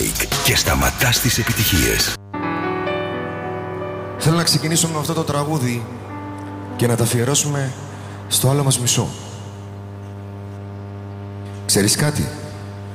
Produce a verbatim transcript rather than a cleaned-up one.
break και σταματάς τις επιτυχίες. Θέλω να ξεκινήσουμε με αυτό το τραγούδι και να τα αφιερώσουμε στο άλλο μας μισό. Ξέρεις κάτι?